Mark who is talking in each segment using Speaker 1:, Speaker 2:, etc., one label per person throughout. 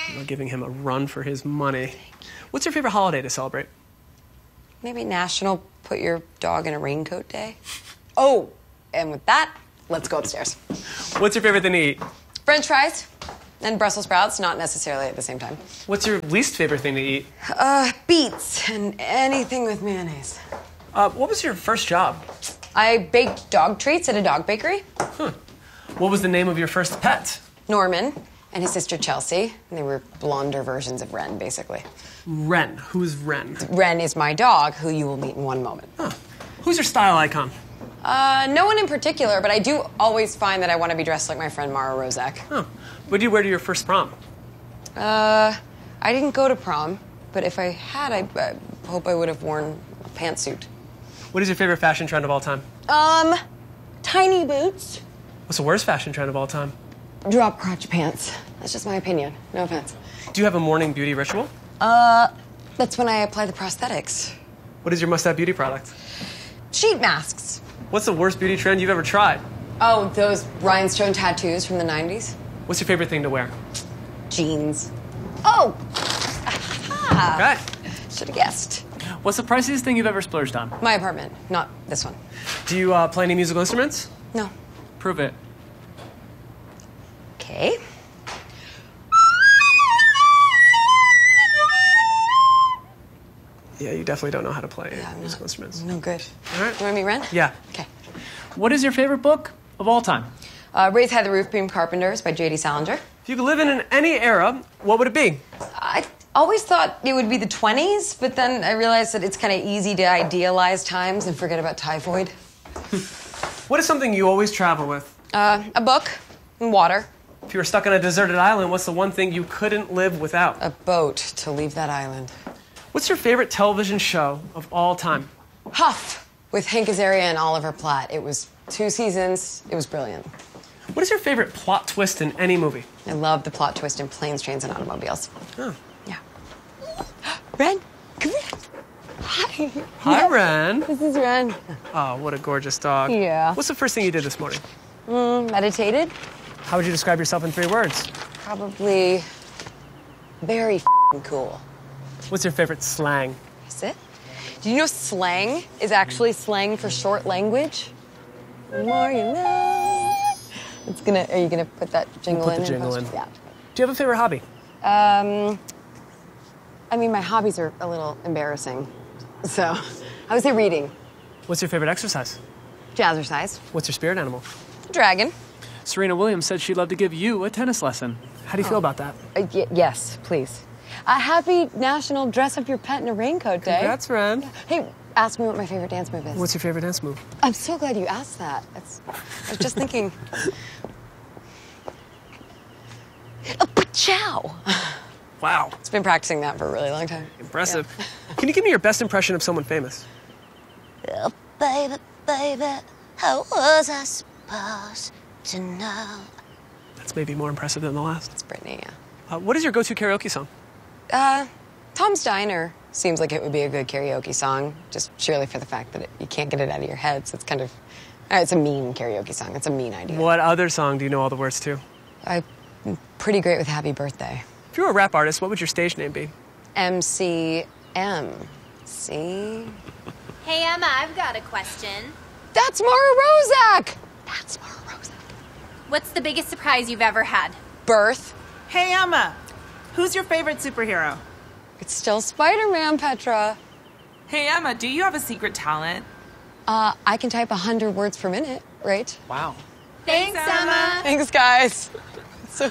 Speaker 1: You're giving him a run for his money. What's your favorite holiday to celebrate?
Speaker 2: Maybe National Put Your Dog in a Raincoat Day. Oh, and with that, let's go upstairs.
Speaker 1: What's your favorite thing to eat?
Speaker 2: French fries and Brussels sprouts, not necessarily at the same time.
Speaker 1: What's your least favorite thing to eat?
Speaker 2: Beets and anything with mayonnaise.
Speaker 1: What was your first job?
Speaker 2: I baked dog treats at a dog bakery.
Speaker 1: Huh. What was the name of your first pet?
Speaker 2: Norman and his sister Chelsea. And they were blonder versions of Ren, basically.
Speaker 1: Ren. Who's Ren?
Speaker 2: Ren is my dog, who you will meet in one moment.
Speaker 1: Huh. Who's your style icon?
Speaker 2: No one in particular, but I do always find that I want to be dressed like my friend Mara Rozak.
Speaker 1: Huh. What did you wear to your first prom?
Speaker 2: I didn't go to prom, but if I had, I hope I would have worn a pantsuit.
Speaker 1: What is your favorite fashion trend of all time?
Speaker 2: Tiny boots.
Speaker 1: What's the worst fashion trend of all time?
Speaker 2: Drop crotch pants. That's just my opinion. No offense.
Speaker 1: Do you have a morning beauty ritual?
Speaker 2: That's when I apply the prosthetics.
Speaker 1: What is your must-have beauty product?
Speaker 2: Sheet masks.
Speaker 1: What's the worst beauty trend you've ever tried?
Speaker 2: Oh, those rhinestone tattoos from the 90s.
Speaker 1: What's your favorite thing to wear?
Speaker 2: Jeans. Oh! Aha!
Speaker 1: Okay.
Speaker 2: Should have guessed.
Speaker 3: What's the priciest thing you've ever splurged on?
Speaker 2: My apartment, not this one.
Speaker 1: Do you play any musical instruments?
Speaker 2: No.
Speaker 3: Prove it.
Speaker 2: Okay.
Speaker 1: Yeah, you definitely don't know how to play musical instruments.
Speaker 2: No good.
Speaker 1: All right.
Speaker 2: You want to meet Ren?
Speaker 1: Yeah.
Speaker 2: Okay.
Speaker 3: What is your favorite book of all time?
Speaker 2: Raise High the Roof Beam Carpenters by J.D. Salinger.
Speaker 1: If you could live in any era, what would it be?
Speaker 2: I always thought it would be the 20s, but then I realized that it's kind of easy to idealize times and forget about typhoid.
Speaker 1: What is something you always travel with?
Speaker 2: A book and water.
Speaker 1: If you were stuck on a deserted island, what's the one thing you couldn't live without?
Speaker 2: A boat to leave that island.
Speaker 1: What's your favorite television show of all time?
Speaker 2: Huff with Hank Azaria and Oliver Platt. It was 2 seasons. It was brilliant.
Speaker 1: What is your favorite plot twist in any movie?
Speaker 2: I love the plot twist in Planes, Trains, and Automobiles.
Speaker 1: Oh.
Speaker 2: Yeah. Ren, come here. Hi.
Speaker 1: Hi, Ren.
Speaker 2: This is Ren.
Speaker 1: Oh, what a gorgeous dog.
Speaker 2: Yeah.
Speaker 1: What's the first thing you did this morning?
Speaker 2: Meditated.
Speaker 1: How would you describe yourself in 3 words?
Speaker 2: Probably very cool.
Speaker 1: What's your favorite slang?
Speaker 2: Is it? Do you know slang is actually slang for short language? The more you know. Are you gonna put that jingle in?
Speaker 1: Put the jingle in.
Speaker 2: Yeah.
Speaker 1: Do you have a favorite hobby?
Speaker 2: I mean, my hobbies are a little embarrassing. So, I would say reading.
Speaker 1: What's your favorite exercise?
Speaker 2: Jazzercise.
Speaker 1: What's your spirit animal?
Speaker 2: Dragon.
Speaker 3: Serena Williams said she'd love to give you a tennis lesson.
Speaker 1: How do you feel about that?
Speaker 2: Yes, please. Happy National Dress Up Your Pet in a Raincoat Day.
Speaker 1: Congrats, Ren.
Speaker 2: Hey, ask me what my favorite dance move is.
Speaker 1: What's your favorite dance move?
Speaker 2: I'm so glad you asked that. I was just thinking. Ciao.
Speaker 1: Wow.
Speaker 2: It's been practicing that for a really long time.
Speaker 1: Impressive. Yeah. Can you give me your best impression of someone famous?
Speaker 4: Oh, baby, baby, how was I supposed to know?
Speaker 1: That's maybe more impressive than the last.
Speaker 2: It's Britney, yeah.
Speaker 1: What is your go-to karaoke song?
Speaker 2: Tom's Diner seems like it would be a good karaoke song, just surely for the fact that you can't get it out of your head, so it's kind of... it's a mean karaoke song. It's a mean idea.
Speaker 1: What other song do you know all the words to?
Speaker 2: I'm pretty great with Happy Birthday.
Speaker 1: If you were a rap artist, what would your stage name be?
Speaker 2: MCM. See?
Speaker 5: Hey, Emma, I've got a question.
Speaker 2: That's Mara Rozak! That's Mara Rozak.
Speaker 5: What's the biggest surprise you've ever had?
Speaker 2: Birth.
Speaker 6: Hey, Emma. Who's your favorite superhero?
Speaker 2: It's still Spider-Man, Petra.
Speaker 6: Hey, Emma, do you have a secret talent?
Speaker 2: I can type 100 words per minute, right?
Speaker 3: Wow.
Speaker 5: Thanks, Emma.
Speaker 2: Thanks, guys. So,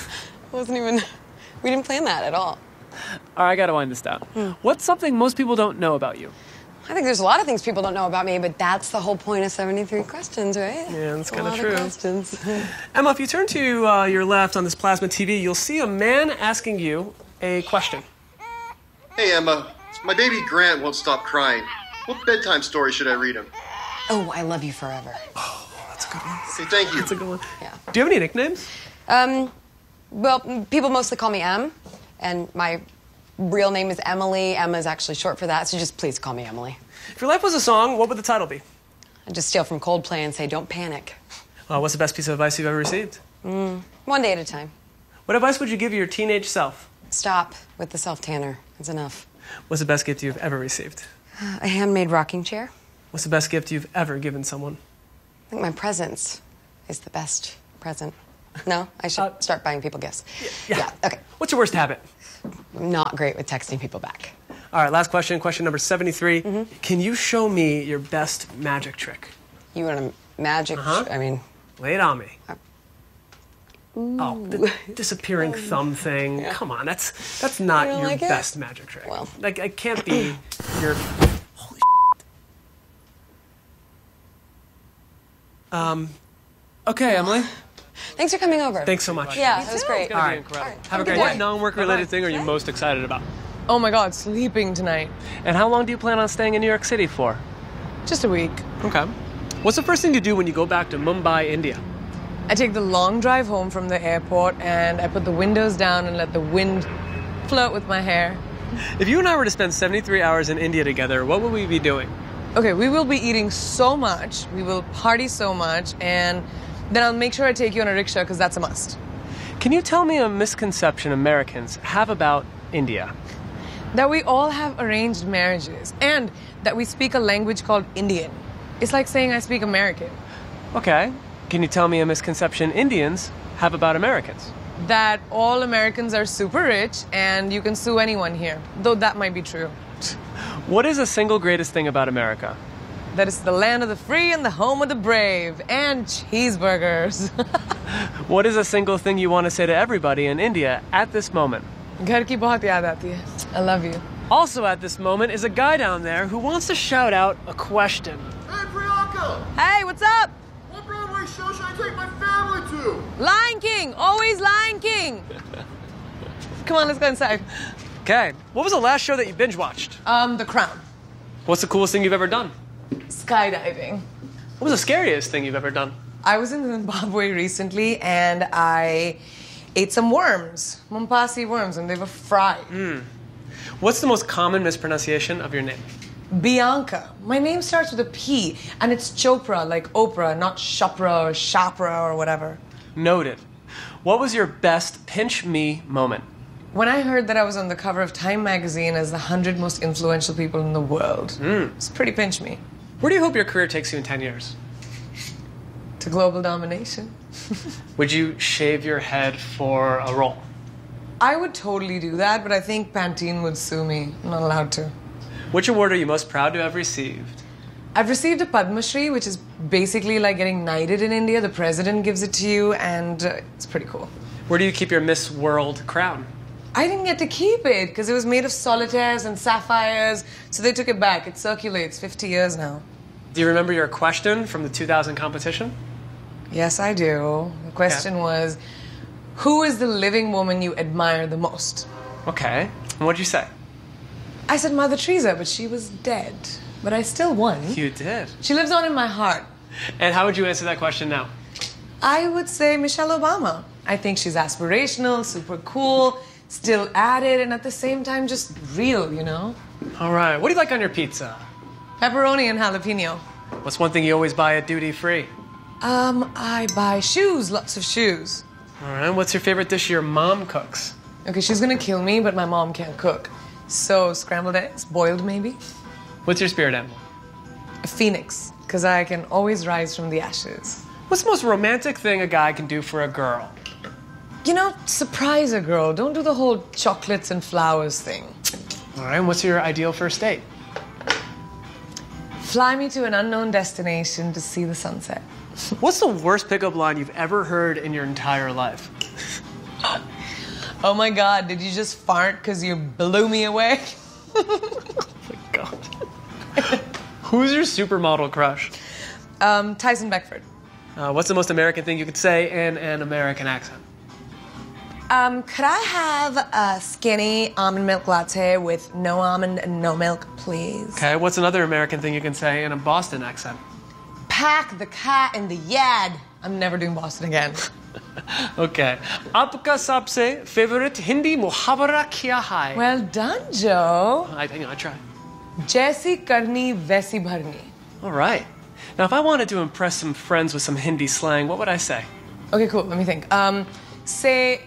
Speaker 2: we didn't plan that at all.
Speaker 3: All right, I gotta wind this down. What's something most people don't know about you?
Speaker 2: I think there's a lot of things people don't know about me, but that's the whole point of 73 questions, right?
Speaker 1: Yeah, that's kind of
Speaker 2: A
Speaker 1: true.
Speaker 2: lot of questions.
Speaker 1: Emma, if you turn to your left on this plasma TV, you'll see a man asking you a question.
Speaker 7: Hey, Emma. My baby Grant won't stop crying. What bedtime story should I read him?
Speaker 2: Oh, I Love You Forever.
Speaker 1: Oh, that's a good one.
Speaker 7: Hey, thank you.
Speaker 1: That's a good one.
Speaker 2: Yeah.
Speaker 1: Do you have any nicknames?
Speaker 2: Well, people mostly call me Em, and my real name is Emily. Emma is actually short for that, so just please call me Emily.
Speaker 1: If your life was a song, what would the title be?
Speaker 2: I'd just steal from Coldplay and say, don't panic.
Speaker 1: What's the best piece of advice you've ever received?
Speaker 2: One day at a time.
Speaker 1: What advice would you give your teenage self?
Speaker 2: Stop with the self-tanner. It's enough.
Speaker 1: What's the best gift you've ever received?
Speaker 2: A handmade rocking chair.
Speaker 1: What's the best gift you've ever given someone?
Speaker 2: I think my presence is the best present. No? I should start buying people gifts. Yeah, okay.
Speaker 1: What's your worst habit?
Speaker 2: I'm not great with texting people back.
Speaker 1: All right, last question. Question number 73. Can you show me your best magic trick?
Speaker 2: You want a magic? I mean,
Speaker 1: Lay it on me. Oh, the disappearing thumb thing. Yeah. Come on, that's not your
Speaker 2: like
Speaker 1: best magic trick.
Speaker 2: Well.
Speaker 1: Like, it can't be your... Holy Okay, Emily.
Speaker 2: thanks for coming over.
Speaker 1: Thanks so much.
Speaker 2: Yeah, that was great.
Speaker 1: All right.
Speaker 3: Incredible.
Speaker 1: Have a great
Speaker 3: What
Speaker 1: day.
Speaker 3: non-work related thing are you most excited about?
Speaker 8: Oh my God, sleeping tonight.
Speaker 3: And how long do you plan on staying in New York City for?
Speaker 8: Just a week.
Speaker 1: Okay. What's the first thing you do when you go back to Mumbai, India?
Speaker 8: I take the long drive home from the airport and I put the windows down and let the wind float with my hair.
Speaker 1: If you and I were to spend 73 hours in India together, what would we be doing?
Speaker 8: Okay, we will be eating so much, we will party so much, and then I'll make sure I take you on a rickshaw because that's a must.
Speaker 3: Can you tell me a misconception Americans have about India?
Speaker 8: That we all have arranged marriages and that we speak a language called Indian. It's like saying I speak American.
Speaker 3: Okay. Can you tell me a misconception Indians have about Americans?
Speaker 8: That all Americans are super rich and you can sue anyone here, though that might be true.
Speaker 3: What is the single greatest thing about America?
Speaker 8: That it's the land of the free and the home of the brave, and cheeseburgers.
Speaker 3: What is a single thing you want to say to everybody in India at this moment?
Speaker 8: Ghar ki bahut yaad aati hai. I love you.
Speaker 1: Also at this moment is a guy down there who wants to shout out a question.
Speaker 7: Hey, Priyanka!
Speaker 8: Hey, what's up?
Speaker 7: What Broadway show should I take my family to?
Speaker 8: Lion King, always Lion King. Come on, let's go inside.
Speaker 1: Okay. What was the last show that you binge watched?
Speaker 8: The Crown.
Speaker 1: What's the coolest thing you've ever done?
Speaker 8: Skydiving.
Speaker 1: What was the scariest thing you've ever done?
Speaker 8: I was in Zimbabwe recently and I ate some worms, Mombasi worms, and they were fried.
Speaker 1: What's the most common mispronunciation of your name?
Speaker 8: Bianca. My name starts with a P, and it's Chopra, like Oprah, not Chopra or Chopra or whatever.
Speaker 1: Noted. What was your best pinch me moment?
Speaker 8: When I heard that I was on the cover of Time magazine as the 100 most influential people in the world, it's pretty pinch me.
Speaker 1: Where do you hope your career takes you in 10 years?
Speaker 8: To global domination.
Speaker 1: Would you shave your head for a role?
Speaker 8: I would totally do that, but I think Pantene would sue me. I'm not allowed to.
Speaker 1: Which award are you most proud to have received?
Speaker 8: I've received a Padma Shri, which is basically like getting knighted in India. The president gives it to you, and it's pretty cool.
Speaker 1: Where do you keep your Miss World crown?
Speaker 8: I didn't get to keep it because it was made of solitaires and sapphires, so they took it back. It circulates 50 years now.
Speaker 1: Do you remember your question from the 2000 competition?
Speaker 8: Yes, I do. The question was, who is the living woman you admire the most?
Speaker 1: Okay. And what'd you say?
Speaker 8: I said Mother Teresa, but she was dead. But I still won.
Speaker 1: You did.
Speaker 8: She lives on in my heart.
Speaker 1: And how would you answer that question now?
Speaker 8: I would say Michelle Obama. I think she's aspirational, super cool, still at it, and at the same time just real, you know?
Speaker 1: All right. What do you like on your pizza?
Speaker 8: Pepperoni and jalapeno.
Speaker 1: What's one thing you always buy at duty free?
Speaker 8: I buy shoes, lots of shoes.
Speaker 1: All right. What's your favorite dish your mom cooks?
Speaker 8: Okay, she's gonna kill me, but my mom can't cook. So, scrambled eggs, boiled maybe.
Speaker 1: What's your spirit animal?
Speaker 8: A phoenix, because I can always rise from the ashes.
Speaker 1: What's the most romantic thing a guy can do for a girl?
Speaker 8: You know, surprise a girl. Don't do the whole chocolates and flowers thing.
Speaker 1: All right. And what's your ideal first date?
Speaker 8: Fly me to an unknown destination to see the sunset.
Speaker 1: What's the worst pickup line you've ever heard in your entire life?
Speaker 8: Oh my God, did you just fart because you blew me away?
Speaker 1: Oh my God. Who's your supermodel crush?
Speaker 8: Tyson Beckford.
Speaker 1: What's the most American thing you could say in an American accent?
Speaker 8: Could I have a skinny almond milk latte with no almond and no milk, please?
Speaker 1: Okay, what's another American thing you can say in a Boston accent?
Speaker 8: Pack the cat in the yard. I'm never doing Boston again.
Speaker 1: Okay. Aapka sabse favorite Hindi muhavara kya hai?
Speaker 8: Well done, Joe.
Speaker 1: I try.
Speaker 8: Jaisi karni, vaisi bharni.
Speaker 1: All right. Now, if I wanted to impress some friends with some Hindi slang, what would I say?
Speaker 8: Okay, cool. Let me think. Say,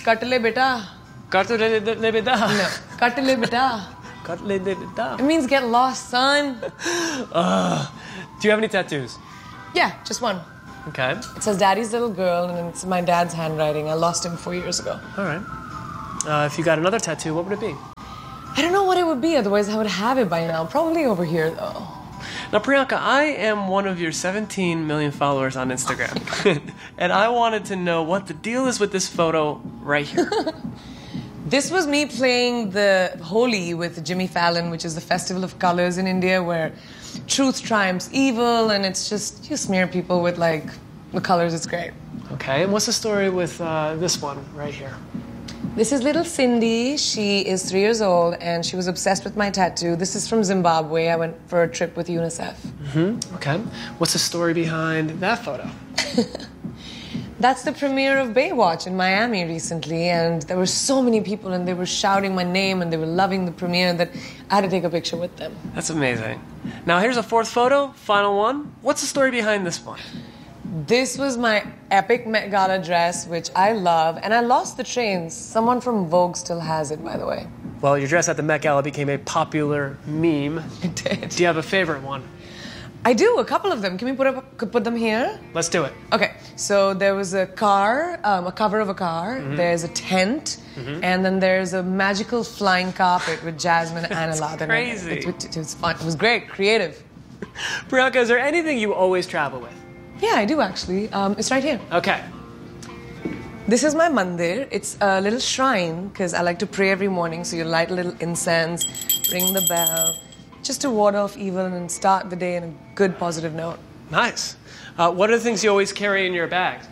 Speaker 8: Katale beta.
Speaker 3: Katle de beda.
Speaker 8: No. Katale beta.
Speaker 3: Katle de beda.
Speaker 8: It means get lost, son.
Speaker 3: Do you have any tattoos?
Speaker 8: Yeah, just one.
Speaker 3: Okay.
Speaker 8: It says Daddy's little girl, and it's my dad's handwriting. I lost him 4 years ago.
Speaker 3: All right. If you got another tattoo, what would it be?
Speaker 8: I don't know what it would be, otherwise I would have it by now. Probably over here, though.
Speaker 3: Now, Priyanka, I am one of your 17 million followers on Instagram. And I wanted to know what the deal is with this photo right here.
Speaker 8: This was me playing the Holi with Jimmy Fallon, which is the festival of colors in India where truth triumphs evil, and it's just, you smear people with, like, the colors. It's great.
Speaker 3: Okay, and what's the story with this one right here?
Speaker 8: This is little Cindy. She is 3 years old, and she was obsessed with my tattoo. This is from Zimbabwe. I went for a trip with UNICEF.
Speaker 3: Okay. What's the story behind that photo?
Speaker 8: That's the premiere of Baywatch in Miami recently, and there were so many people, and they were shouting my name, and they were loving the premiere that I had to take a picture with them.
Speaker 3: That's amazing. Now, here's a fourth photo, final one. What's the story behind this one?
Speaker 8: This was my epic Met Gala dress, which I love, and I lost the trains. Someone from Vogue still has it, by the way.
Speaker 3: Well, your dress at the Met Gala became a popular meme.
Speaker 8: It did.
Speaker 3: Do you have a favorite one?
Speaker 8: I do, a couple of them. Can we put them here?
Speaker 3: Let's do it.
Speaker 8: Okay, so there was a car, a cover of a car, there's a tent, and then there's a magical flying carpet with Jasmine and Aladdin.
Speaker 3: Crazy.
Speaker 8: It was fun. It was great, creative.
Speaker 3: Priyanka, is there anything you always travel with?
Speaker 8: Yeah, I do actually. It's right here.
Speaker 3: Okay.
Speaker 8: This is my mandir. It's a little shrine because I like to pray every morning. So you light a little incense, ring the bell, just to ward off evil and start the day in a good, positive note.
Speaker 3: Nice. What are the things you always carry in your bag?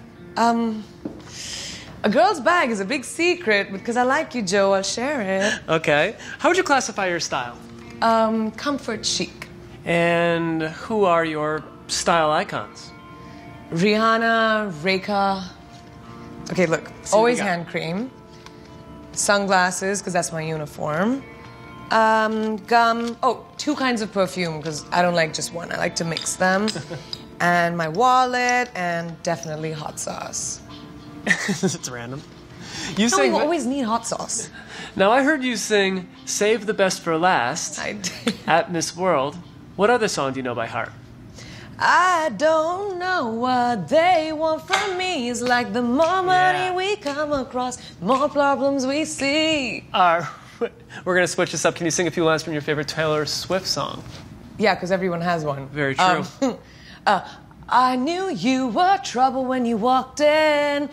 Speaker 8: A girl's bag is a big secret because I like you, Joe. I'll share it.
Speaker 3: Okay. How would you classify your style?
Speaker 8: Comfort chic.
Speaker 3: And who are your style icons?
Speaker 8: Rihanna, Reka. Okay, look. Always hand cream. Sunglasses, because that's my uniform. Gum. Oh, 2 kinds of perfume, because I don't like just one. I like to mix them. And my wallet, and definitely hot sauce.
Speaker 3: It's random. You
Speaker 8: No,
Speaker 3: sing.
Speaker 8: we always need hot sauce.
Speaker 3: Now, I heard you sing Save the Best for Last
Speaker 8: I did.
Speaker 3: at Miss World. What other song do you know by heart?
Speaker 8: I don't know what they want from me. It's like the more money we come across, more problems we see.
Speaker 3: We're going to switch this up. Can you sing a few lines from your favorite Taylor Swift song?
Speaker 8: Yeah, because everyone has one.
Speaker 3: Very true.
Speaker 8: I knew you were trouble when you walked in.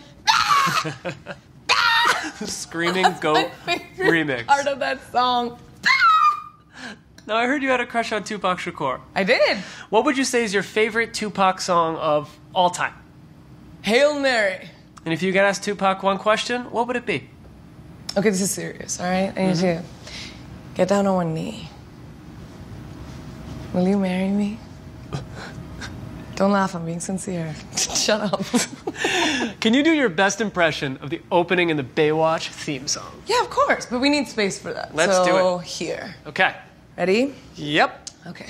Speaker 3: Screaming Goat remix.
Speaker 8: Part of that song.
Speaker 3: Now, I heard you had a crush on Tupac Shakur.
Speaker 8: I did.
Speaker 3: What would you say is your favorite Tupac song of all time?
Speaker 8: Hail Mary.
Speaker 3: And if you could ask Tupac one question, what would it be?
Speaker 8: Okay, this is serious, all right? I need you to get down on one knee. Will you marry me? Don't laugh, I'm being sincere. Shut up.
Speaker 3: Can you do your best impression of the opening in the Baywatch theme song?
Speaker 8: Yeah, of course, but we need space for that.
Speaker 3: Let's do it.
Speaker 8: So, here.
Speaker 3: Okay.
Speaker 8: Ready?
Speaker 3: Yep.
Speaker 8: Okay.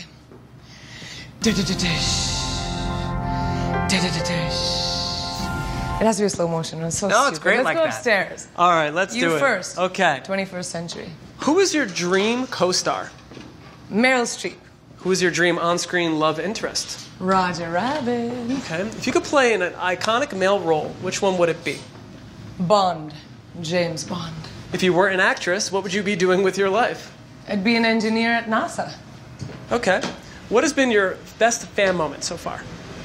Speaker 8: It has to be a slow motion. It's so
Speaker 3: No,
Speaker 8: stupid.
Speaker 3: it's great
Speaker 8: Let's
Speaker 3: like
Speaker 8: go
Speaker 3: that.
Speaker 8: upstairs.
Speaker 3: All right, let's do it.
Speaker 8: You first.
Speaker 3: Okay.
Speaker 8: 21st century.
Speaker 3: Who is your dream co-star?
Speaker 8: Meryl Streep.
Speaker 3: Who is your dream on-screen love interest?
Speaker 8: Roger Rabbit.
Speaker 3: Okay. If you could play in an iconic male role, which one would it be?
Speaker 8: Bond. James Bond.
Speaker 3: If you weren't an actress, what would you be doing with your life?
Speaker 8: I'd be an engineer at NASA.
Speaker 3: Okay. What has been your best fan moment so far?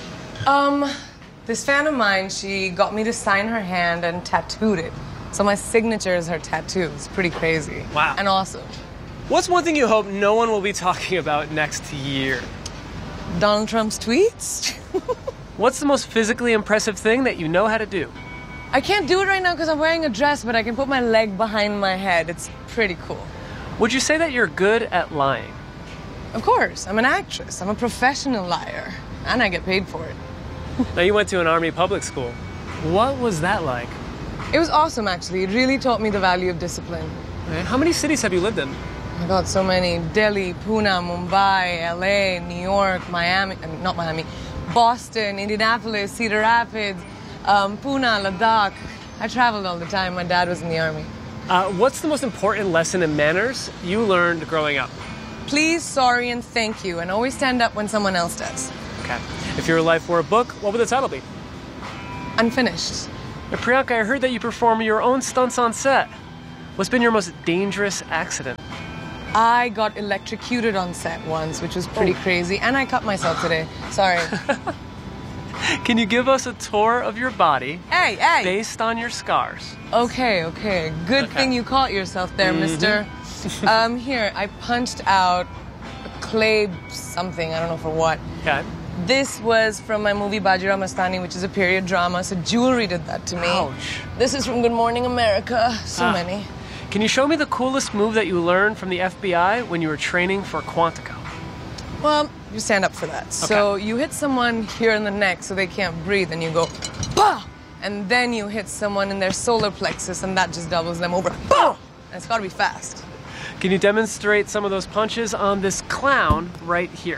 Speaker 8: This fan of mine, she got me to sign her hand and tattooed it. So my signature is her tattoo. It's pretty crazy.
Speaker 3: Wow.
Speaker 8: And awesome.
Speaker 3: What's one thing you hope no one will be talking about next year?
Speaker 8: Donald Trump's tweets?
Speaker 3: What's the most physically impressive thing that you know how to do?
Speaker 8: I can't do it right now because I'm wearing a dress, but I can put my leg behind my head. It's pretty cool.
Speaker 3: Would you say that you're good at lying?
Speaker 8: Of course, I'm an actress. I'm a professional liar. And I get paid for it.
Speaker 3: Now, you went to an army public school. What was that like?
Speaker 8: It was awesome, actually. It really taught me the value of discipline.
Speaker 3: Okay. How many cities have you lived in?
Speaker 8: Oh my God, so many. Delhi, Pune, Mumbai, LA, New York, Miami, not Miami, Boston, Indianapolis, Cedar Rapids, Pune, Ladakh. I traveled all the time. My dad was in the army.
Speaker 1: What's the most important lesson in manners you learned growing up?
Speaker 8: Please, sorry, and thank you, and always stand up when someone else does.
Speaker 1: Okay. If your life were a book, what would the title be?
Speaker 8: Unfinished.
Speaker 1: Now, Priyanka, I heard that you perform your own stunts on set. What's been your most dangerous accident?
Speaker 8: I got electrocuted on set once, which was pretty crazy, and I cut myself today. Sorry.
Speaker 1: Can you give us a tour of your body
Speaker 8: Hey!
Speaker 1: based on your scars?
Speaker 8: Okay. Good thing you caught yourself there, mister. Here, I punched out a clay something, I don't know for what.
Speaker 1: Okay.
Speaker 8: This was from my movie Bajirao Mastani, which is a period drama, so jewelry did that to me.
Speaker 1: Ouch.
Speaker 8: This is from Good Morning America. So many.
Speaker 1: Can you show me the coolest move that you learned from the FBI when you were training for Quantico?
Speaker 8: Well, you stand up for that. So you hit someone here in the neck so they can't breathe, and you go, bah! And then you hit someone in their solar plexus, and that just doubles them over. Bah! And it's gotta be fast.
Speaker 1: Can you demonstrate some of those punches on this clown right here?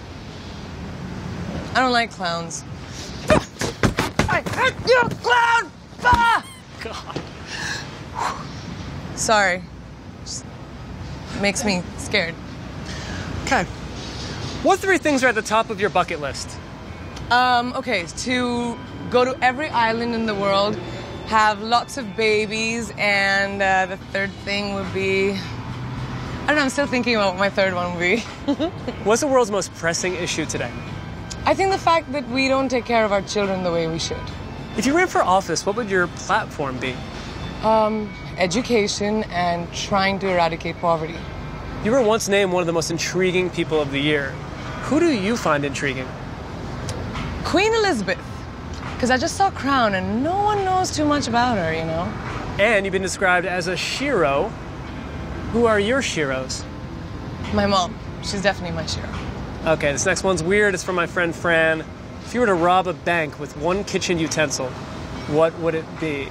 Speaker 8: I don't like clowns. I hit you, clown! Bah!
Speaker 1: God.
Speaker 8: Sorry. Just makes me scared.
Speaker 1: Okay. What 3 things are at the top of your bucket list?
Speaker 8: Okay, to go to every island in the world, have lots of babies, and the third thing would be... I don't know, I'm still thinking about what my third one would be.
Speaker 1: What's the world's most pressing issue today?
Speaker 8: I think the fact that we don't take care of our children the way we should.
Speaker 1: If you ran for office, what would your platform be?
Speaker 8: Education and trying to eradicate poverty.
Speaker 1: You were once named one of the most intriguing people of the year. Who do you find intriguing?
Speaker 8: Queen Elizabeth. Because I just saw Crown and no one knows too much about her, you know?
Speaker 1: And you've been described as a shiro. Who are your shiros?
Speaker 8: My mom. She's definitely my shiro.
Speaker 1: Okay, this next one's weird. It's from my friend Fran. If you were to rob a bank with one kitchen utensil, what would it be?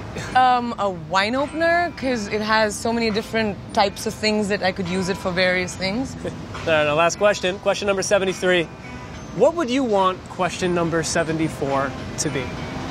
Speaker 8: A wine opener, because it has so many different types of things that I could use it for various things.
Speaker 1: No, last question. Question number 73. What would you want question number 74 to be?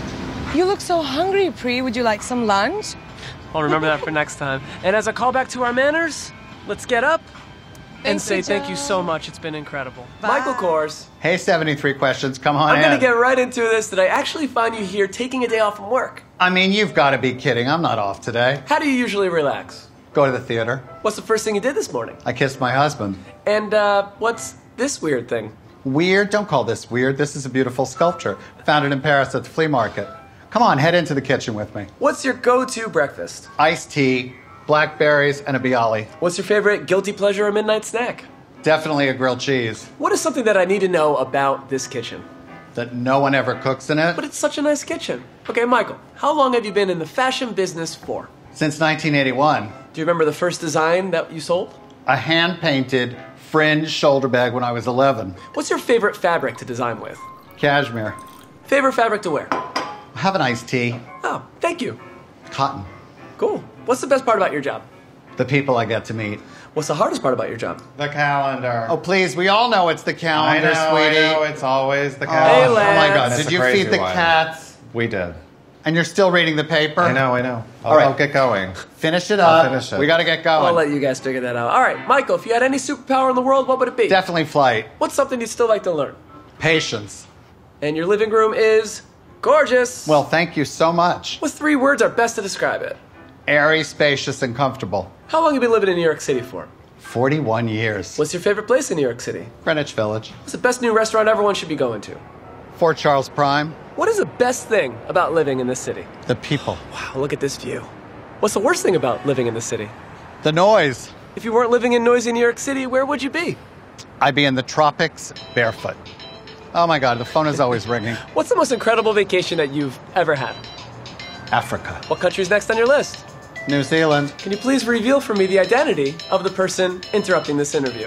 Speaker 8: You look so hungry, Pri. Would you like some lunch?
Speaker 1: I'll remember that for next time. And as a callback to our manners, let's get up and say thank you so much. It's been incredible.
Speaker 8: Bye.
Speaker 3: Michael Kors,
Speaker 9: Hey, 73 questions, come on
Speaker 3: I'm
Speaker 9: in.
Speaker 3: going to get right into this. Did I actually find you here taking a day off from work?
Speaker 9: I mean, you've got to be kidding. I'm not off today.
Speaker 3: How do you usually relax?
Speaker 9: Go to the theater.
Speaker 3: What's the first thing you did this morning?
Speaker 9: I kissed my husband.
Speaker 3: And what's this weird thing?
Speaker 9: Weird? Don't call this weird. This is a beautiful sculpture. Found it in Paris at the flea market. Come on, head into the kitchen with me.
Speaker 3: What's your go-to breakfast?
Speaker 9: Iced tea, blackberries, and a bialy.
Speaker 3: What's your favorite guilty pleasure or midnight snack?
Speaker 9: Definitely a grilled cheese.
Speaker 3: What is something that I need to know about this kitchen?
Speaker 9: That no one ever cooks in it.
Speaker 3: But it's such a nice kitchen. Okay, Michael, how long have you been in the fashion business for?
Speaker 9: Since 1981.
Speaker 3: Do you remember the first design that you sold?
Speaker 9: A hand-painted fringe shoulder bag when I was 11.
Speaker 3: What's your favorite fabric to design with?
Speaker 9: Cashmere.
Speaker 3: Favorite fabric to wear?
Speaker 9: Have an iced tea.
Speaker 3: Oh, thank you.
Speaker 9: Cotton.
Speaker 3: Cool. What's the best part about your job?
Speaker 9: The people I get to meet.
Speaker 3: What's the hardest part about your job?
Speaker 10: The calendar.
Speaker 9: Oh, please, we all know it's the calendar, sweetie.
Speaker 10: I know, it's always the
Speaker 9: Oh,
Speaker 10: calendar.
Speaker 9: oh my God,
Speaker 10: And it's
Speaker 9: did
Speaker 10: a
Speaker 9: you
Speaker 10: crazy
Speaker 9: feed the
Speaker 10: one.
Speaker 9: cats?
Speaker 10: We did.
Speaker 9: And you're still reading the paper?
Speaker 10: I know.
Speaker 9: All right.
Speaker 10: I'll get going.
Speaker 9: Finish it
Speaker 10: I'll
Speaker 9: up.
Speaker 10: finish it.
Speaker 9: We got to get going.
Speaker 3: I'll let you guys figure that out. All right, Michael, if you had any superpower in the world, what would it be?
Speaker 9: Definitely flight.
Speaker 3: What's something you'd still like to learn?
Speaker 9: Patience.
Speaker 3: And your living room is gorgeous.
Speaker 9: Well, thank you so much.
Speaker 3: What 3 words are best to describe it?
Speaker 9: Airy, spacious, and comfortable.
Speaker 3: How long have you been living in New York City for?
Speaker 9: 41 years.
Speaker 3: What's your favorite place in New York City?
Speaker 9: Greenwich Village.
Speaker 3: What's the best new restaurant everyone should be going to?
Speaker 9: Fort Charles Prime.
Speaker 3: What is the best thing about living in this city?
Speaker 9: The people.
Speaker 3: Wow, look at this view. What's the worst thing about living in the city?
Speaker 9: The noise.
Speaker 3: If you weren't living in noisy New York City, where would you be?
Speaker 9: I'd be in the tropics barefoot. Oh my God, the phone is always ringing.
Speaker 3: What's the most incredible vacation that you've ever had?
Speaker 9: Africa.
Speaker 3: What country's next on your list?
Speaker 9: New Zealand.
Speaker 3: Can you please reveal for me the identity of the person interrupting this interview?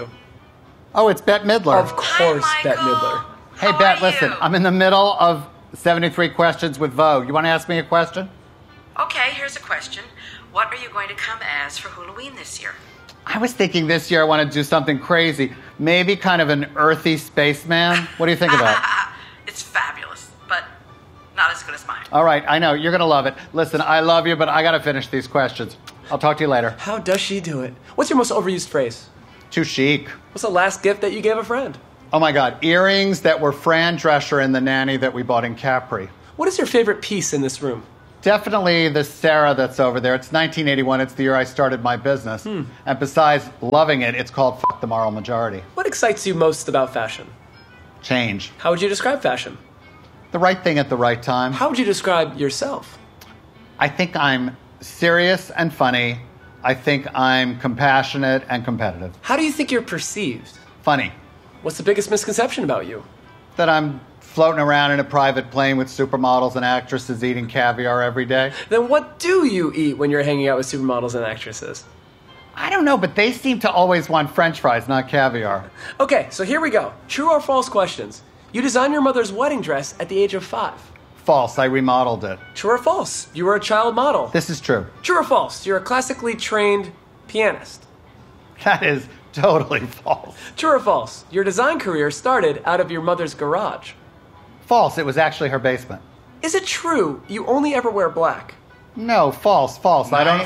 Speaker 9: Oh, it's Bette Midler.
Speaker 3: Of course, Bette Midler.
Speaker 9: Hey, Bette, listen, I'm in the middle of 73 questions with Vogue. You want to ask me a question?
Speaker 11: Okay, here's a question. What are you going to come as for Halloween this year?
Speaker 9: I was thinking this year I want to do something crazy. Maybe kind of an earthy spaceman. What do you think about it?
Speaker 11: It's fabulous, but not as good as mine.
Speaker 9: All right, I know, you're gonna love it. Listen, I love you, but I gotta finish these questions. I'll talk to you later.
Speaker 3: How does she do it? What's your most overused phrase?
Speaker 9: Too chic.
Speaker 3: What's the last gift that you gave a friend?
Speaker 9: Oh my God, earrings that were Fran Drescher in The Nanny that we bought in Capri.
Speaker 3: What is your favorite piece in this room?
Speaker 9: Definitely the Sarah that's over there. It's 1981. It's the year I started my business. And besides loving it, it's called Fuck the Moral Majority.
Speaker 3: What excites you most about fashion?
Speaker 9: Change.
Speaker 3: How would you describe fashion?
Speaker 9: The right thing at the right time.
Speaker 3: How would you describe yourself?
Speaker 9: I think I'm serious and funny. I think I'm compassionate and competitive.
Speaker 3: How do you think you're perceived?
Speaker 9: Funny.
Speaker 3: What's the biggest misconception about you?
Speaker 9: That I'm floating around in a private plane with supermodels and actresses eating caviar every day.
Speaker 3: Then what do you eat when you're hanging out with supermodels and actresses?
Speaker 9: I don't know, but they seem to always want French fries, not caviar.
Speaker 3: Okay, so here we go. True or false questions. You designed your mother's wedding dress at the age of 5.
Speaker 9: False, I remodeled it.
Speaker 3: True or false? You were a child model.
Speaker 9: This is true.
Speaker 3: True or false? You're a classically trained pianist.
Speaker 9: That is totally false.
Speaker 3: True or false? Your design career started out of your mother's garage.
Speaker 9: False, it was actually her basement.
Speaker 3: Is it true you only ever wear black?
Speaker 9: No, false. I don't.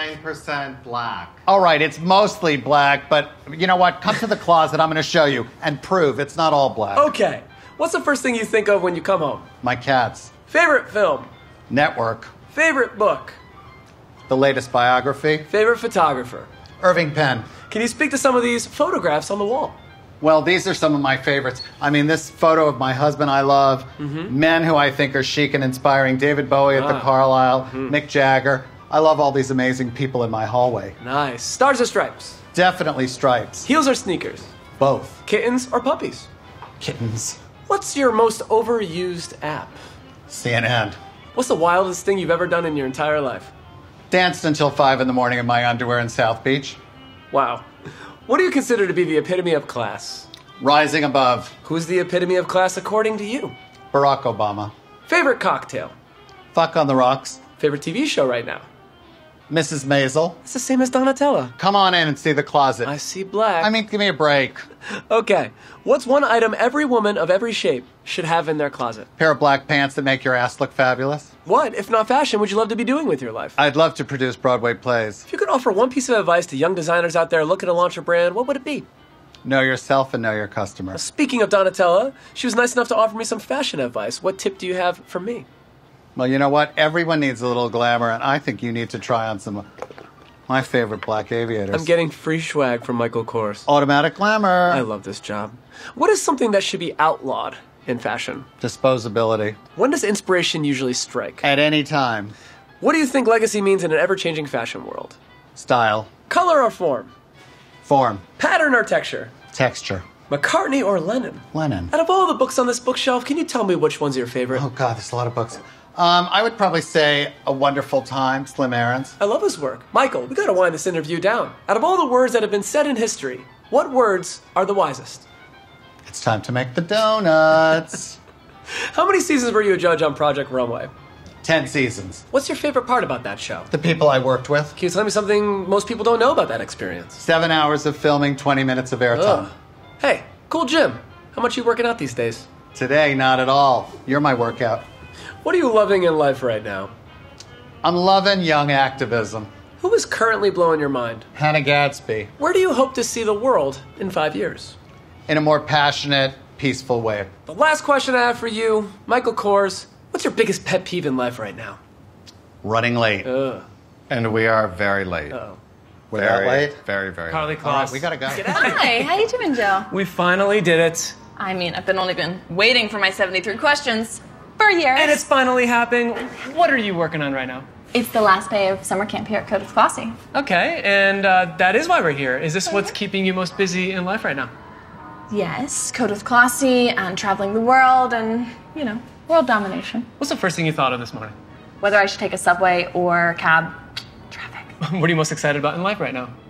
Speaker 10: 99% black.
Speaker 9: All right, it's mostly black, but you know what? Come to the closet. I'm going to show you and prove it's not all black.
Speaker 3: Okay. What's the first thing you think of when you come home?
Speaker 9: My cats.
Speaker 3: Favorite film?
Speaker 9: Network.
Speaker 3: Favorite book?
Speaker 9: The latest biography.
Speaker 3: Favorite photographer?
Speaker 9: Irving Penn.
Speaker 3: Can you speak to some of these photographs on the wall?
Speaker 9: Well, these are some of my favorites. I mean, this photo of my husband I love, men who I think are chic and inspiring, David Bowie at the Carlisle, Mick Jagger. I love all these amazing people in my hallway.
Speaker 3: Nice. Stars or stripes?
Speaker 9: Definitely stripes.
Speaker 3: Heels or sneakers?
Speaker 9: Both.
Speaker 3: Kittens or puppies?
Speaker 9: Kittens.
Speaker 3: What's your most overused app?
Speaker 9: CNN.
Speaker 3: What's the wildest thing you've ever done in your entire life?
Speaker 9: Danced until 5 in the morning in my underwear in South Beach.
Speaker 3: Wow. What do you consider to be the epitome of class?
Speaker 9: Rising above.
Speaker 3: Who's the epitome of class according to you?
Speaker 9: Barack Obama.
Speaker 3: Favorite cocktail?
Speaker 9: Fuck on the rocks.
Speaker 3: Favorite TV show right now?
Speaker 9: Mrs. Maisel.
Speaker 3: It's the same as Donatella.
Speaker 9: Come on in and see the closet.
Speaker 3: I see black.
Speaker 9: I mean, give me a break.
Speaker 3: Okay. What's one item every woman of every shape should have in their closet?
Speaker 9: Pair of black pants that make your ass look fabulous.
Speaker 3: What, if not fashion, would you love to be doing with your life?
Speaker 9: I'd love to produce Broadway plays.
Speaker 3: If you could offer one piece of advice to young designers out there looking to launch a brand, what would it be?
Speaker 9: Know yourself and know your customer.
Speaker 3: Speaking of Donatella, she was nice enough to offer me some fashion advice. What tip do you have for me?
Speaker 9: Well, you know what? Everyone needs a little glamour, and I think you need to try on some of my favorite black aviators.
Speaker 3: I'm getting free swag from Michael Kors.
Speaker 9: Automatic glamour.
Speaker 3: I love this job. What is something that should be outlawed in fashion?
Speaker 9: Disposability.
Speaker 3: When does inspiration usually strike?
Speaker 9: At any time.
Speaker 3: What do you think legacy means in an ever-changing fashion world?
Speaker 9: Style.
Speaker 3: Color or form?
Speaker 9: Form.
Speaker 3: Pattern or texture?
Speaker 9: Texture.
Speaker 3: McCartney or Lennon?
Speaker 9: Lennon.
Speaker 3: Out of all the books on this bookshelf, can you tell me which one's your favorite?
Speaker 9: Oh, God, there's a lot of books. I would probably say A Wonderful Time, Slim Aarons.
Speaker 3: I love his work. Michael, we gotta wind this interview down. Out of all the words that have been said in history, what words are the wisest?
Speaker 9: It's time to make the donuts.
Speaker 3: How many seasons were you a judge on Project Runway?
Speaker 9: 10 seasons.
Speaker 3: What's your favorite part about that show?
Speaker 9: The people I worked with.
Speaker 3: Can you tell me something most people don't know about that experience?
Speaker 9: 7 hours of filming, 20 minutes of airtime.
Speaker 3: Ugh. Hey, cool Jim. How much are you working out these days?
Speaker 9: Today, not at all. You're my workout.
Speaker 3: What are you loving in life right now?
Speaker 9: I'm loving young activism.
Speaker 3: Who is currently blowing your mind?
Speaker 9: Hannah Gadsby.
Speaker 3: Where do you hope to see the world in 5 years?
Speaker 9: In a more passionate, peaceful way.
Speaker 3: The last question I have for you, Michael Kors, what's your biggest pet peeve in life right now?
Speaker 9: Running late.
Speaker 3: Ugh.
Speaker 10: And we are very late.
Speaker 3: Uh-oh.
Speaker 9: We're that late?
Speaker 10: Very, very
Speaker 3: Carly
Speaker 10: late.
Speaker 3: Kloss.
Speaker 9: All right, we gotta go.
Speaker 12: Hi, how you doing, Joe?
Speaker 3: We finally did it.
Speaker 12: I mean, I've only been waiting for my 73 questions for years.
Speaker 3: And it's finally happening. What are you working on right now?
Speaker 12: It's the last day of summer camp here at Code of Classy.
Speaker 3: Okay, and that is why we're here. Is this what's keeping you most busy in life right now?
Speaker 12: Yes, Code of Classy and traveling the world and, you know, world domination.
Speaker 3: What's the first thing you thought of this morning?
Speaker 12: Whether I should take a subway or cab. Traffic.
Speaker 3: What are you most excited about in life right now?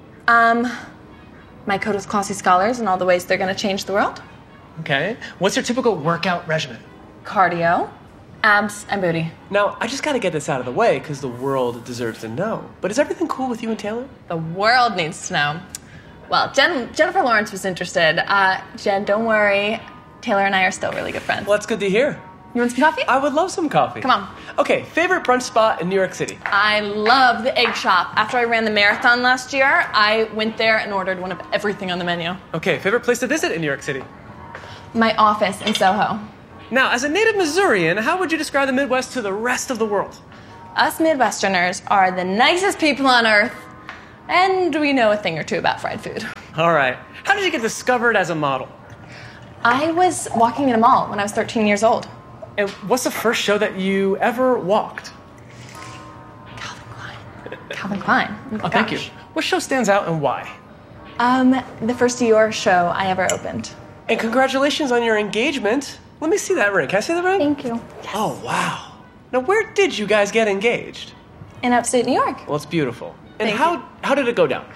Speaker 12: My Code of Classy scholars and all the ways they're going to change the world.
Speaker 3: Okay. What's your typical workout regimen?
Speaker 12: Cardio, abs, and booty.
Speaker 3: Now, I just gotta get this out of the way because the world deserves to know. But is everything cool with you and Taylor?
Speaker 12: The world needs to know. Well, Jennifer Lawrence was interested. Jen, don't worry. Taylor and I are still really good friends.
Speaker 3: Well, that's good to hear.
Speaker 12: You You want some coffee?
Speaker 3: I would love some coffee.
Speaker 12: Come on.
Speaker 3: Okay, favorite brunch spot in New York City?
Speaker 12: I love the Egg Shop. After I ran the marathon last year, I went there and ordered one of everything on the menu.
Speaker 3: Okay, favorite place to visit in New York City?
Speaker 12: My office in Soho.
Speaker 3: Now, as a native Missourian, how would you describe the Midwest to the rest of the world?
Speaker 12: Us Midwesterners are the nicest people on earth, and we know a thing or two about fried food.
Speaker 3: All right. How did you get discovered as a model?
Speaker 12: I was walking in a mall when I was 13 years old.
Speaker 3: And what's the first show that you ever walked?
Speaker 12: Calvin Klein.
Speaker 3: Oh, thank you. What show stands out and why?
Speaker 12: The first Dior show I ever opened.
Speaker 3: And congratulations on your engagement. Let me see that ring. Can I see the ring?
Speaker 12: Thank you.
Speaker 3: Yes. Oh, wow. Now, where did you guys get engaged?
Speaker 12: In upstate New York.
Speaker 3: Well, it's beautiful. And
Speaker 12: Thank
Speaker 3: how did it go down?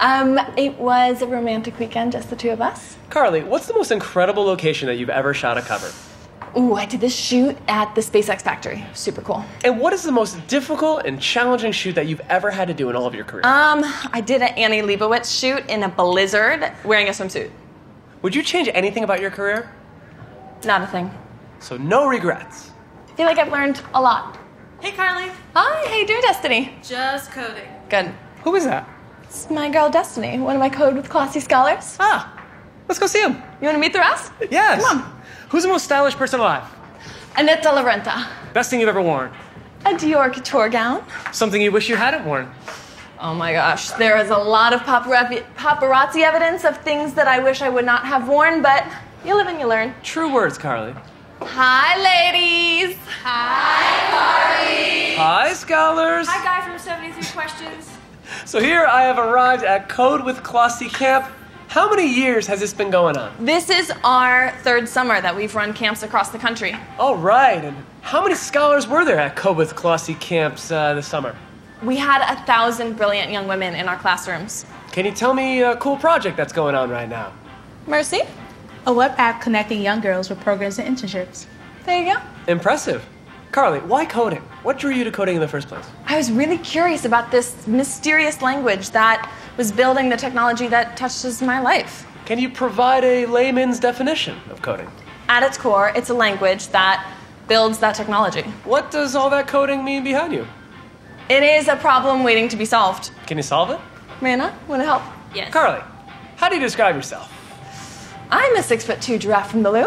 Speaker 12: It was a romantic weekend, just the two of us.
Speaker 3: Carly, what's the most incredible location that you've ever shot a cover?
Speaker 12: Ooh, I did this shoot at the SpaceX factory. Super cool.
Speaker 3: And what is the most difficult and challenging shoot that you've ever had to do in all of your career?
Speaker 12: I did an Annie Leibovitz shoot in a blizzard wearing a swimsuit.
Speaker 3: Would you change anything about your career?
Speaker 12: Not a thing.
Speaker 3: So no regrets.
Speaker 12: I feel like I've learned a lot.
Speaker 6: Hey, Carly.
Speaker 12: Hi, how you doing, Destiny?
Speaker 6: Just coding.
Speaker 12: Good.
Speaker 3: Who is that?
Speaker 12: It's my girl, Destiny, one of my Code with Classy scholars.
Speaker 3: Ah, let's go see him.
Speaker 12: You want to meet the rest?
Speaker 3: Yes.
Speaker 12: Come on.
Speaker 3: Who's the most stylish person alive?
Speaker 12: Annette De La Renta.
Speaker 3: Best thing you've ever worn?
Speaker 12: A Dior couture gown.
Speaker 3: Something you wish you hadn't worn?
Speaker 12: Oh my gosh, there is a lot of paparazzi evidence of things that I wish I would not have worn, but you live and you learn.
Speaker 3: True words, Carly.
Speaker 12: Hi, ladies.
Speaker 5: Hi, Carly.
Speaker 3: Hi, scholars.
Speaker 5: Hi, guy from 73 Questions.
Speaker 3: So here I have arrived at Code with Classy Camp. How many years has this been going on?
Speaker 12: This is our third summer that we've run camps across the country.
Speaker 3: All right, and how many scholars were there at Code with Classy Camps this summer?
Speaker 12: We had 1,000 brilliant young women in our classrooms.
Speaker 3: Can you tell me a cool project that's going on right now?
Speaker 12: Mercy?
Speaker 13: A web app connecting young girls with programs and internships.
Speaker 12: There you go.
Speaker 3: Impressive. Carly, why coding? What drew you to coding in the first place?
Speaker 12: I was really curious about this mysterious language that was building the technology that touches my life.
Speaker 3: Can you provide a layman's definition of coding?
Speaker 12: At its core, it's a language that builds that technology.
Speaker 3: What does all that coding mean behind you?
Speaker 12: It is a problem waiting to be solved.
Speaker 3: Can you solve it?
Speaker 12: Rana, want to help?
Speaker 5: Yes.
Speaker 3: Carly, how do you describe yourself?
Speaker 12: I'm a 6'2" giraffe from the loo.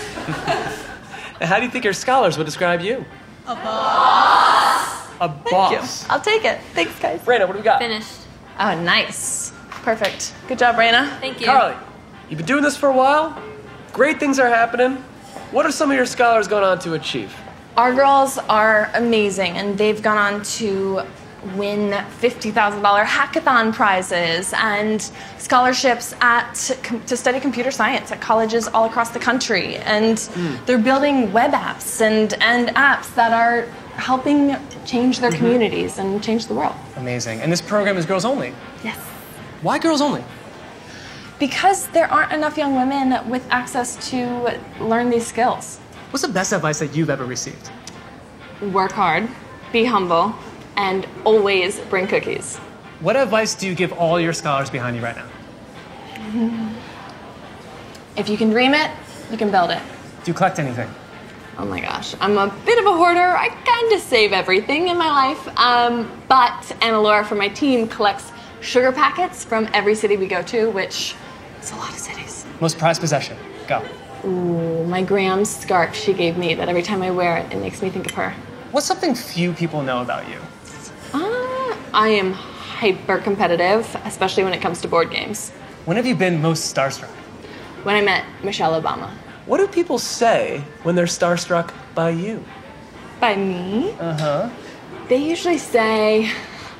Speaker 3: And how do you think your scholars would describe you?
Speaker 12: A boss.
Speaker 3: A boss.
Speaker 12: I'll take it. Thanks, guys.
Speaker 3: Raina, what do we got?
Speaker 5: Finished.
Speaker 12: Oh, nice. Perfect. Good job, Raina.
Speaker 5: Thank you.
Speaker 3: Carly, you've been doing this for a while. Great things are happening. What are some of your scholars going on to achieve?
Speaker 12: Our girls are amazing, and they've gone on to win $50,000 hackathon prizes and scholarships to study computer science at colleges all across the country. And they're building web apps and apps that are helping change their communities and change the world.
Speaker 3: Amazing. And this program is girls only?
Speaker 12: Yes.
Speaker 3: Why girls only?
Speaker 12: Because there aren't enough young women with access to learn these skills.
Speaker 3: What's the best advice that you've ever received?
Speaker 12: Work hard, be humble, and always bring cookies.
Speaker 3: What advice do you give all your scholars behind you right now?
Speaker 12: If you can dream it, you can build it.
Speaker 3: Do you collect anything?
Speaker 12: Oh my gosh, I'm a bit of a hoarder. I kind of save everything in my life. But Anna Laura from my team collects sugar packets from every city we go to, which is a lot of cities.
Speaker 3: Most prized possession. Go.
Speaker 12: Ooh, my Graham's scarf she gave me that every time I wear it, it makes me think of her.
Speaker 3: What's something few people know about you?
Speaker 12: I am hyper competitive, especially when it comes to board games.
Speaker 3: When have you been most starstruck?
Speaker 12: When I met Michelle Obama.
Speaker 3: What do people say when they're starstruck by you?
Speaker 12: By me?
Speaker 3: Uh-huh.
Speaker 12: They usually say,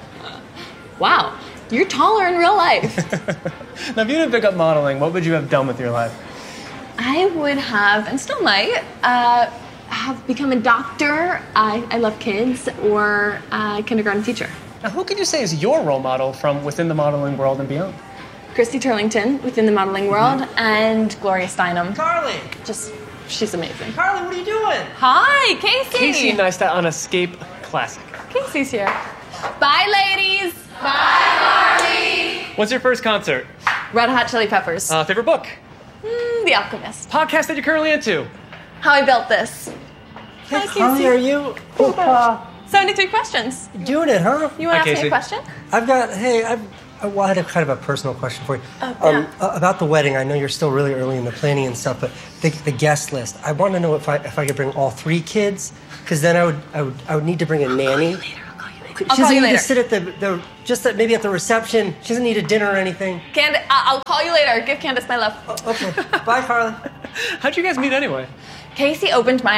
Speaker 12: wow, you're taller in real life.
Speaker 3: Now, if you didn't pick up modeling, what would you have done with your life?
Speaker 12: I would have, and still might, have become a doctor. I love kids, or a kindergarten teacher.
Speaker 3: Now, who could you say is your role model from within the modeling world and beyond?
Speaker 12: Christy Turlington within the modeling world, and Gloria Steinem.
Speaker 14: Carly!
Speaker 12: She's amazing.
Speaker 14: Carly, what are you doing?
Speaker 12: Hi, Casey!
Speaker 3: Casey Neistat on Escape Classic.
Speaker 12: Casey's here. Bye, ladies!
Speaker 5: Bye, Carly.
Speaker 3: What's your first concert?
Speaker 12: Red Hot Chili Peppers.
Speaker 3: Favorite book?
Speaker 12: The Alchemist.
Speaker 3: Podcast that you're currently into?
Speaker 12: How I Built This.
Speaker 14: Hey,
Speaker 12: Hi,
Speaker 14: Carly,
Speaker 12: Casey.
Speaker 14: are you?
Speaker 12: 73 questions.
Speaker 14: You're doing it, huh?
Speaker 12: You want to ask me a question?
Speaker 14: I had a kind of a personal question for you. About the wedding, I know you're still really early in the planning and stuff, but the guest list. I want to know if I could bring all 3 kids, because then I would need to bring a nanny. She doesn't need to sit at maybe at the reception. She doesn't need a dinner or anything.
Speaker 12: I'll call you later. Give Candace my love.
Speaker 14: Okay. Bye, Carly.
Speaker 3: How'd you guys meet anyway?
Speaker 12: Casey opened my